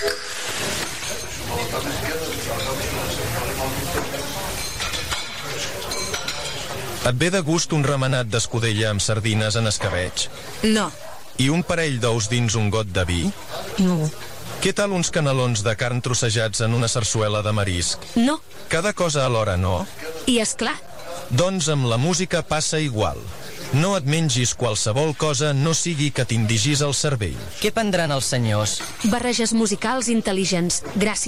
Et ve de gust un remenat d'escudella amb sardines en escabetx? No. I un parell d'ous dins un got de vi? No. Què tal uns canelons de carn trossejats en una sarsuela de marisc? No. Cada cosa alhora, no? I és clar. Doncs amb la música passa igual. No et mengis qualsevol cosa no sigui que t'indigís el cervell. Què prendran els senyors? Barreges musicals intel·ligents. Gràcies.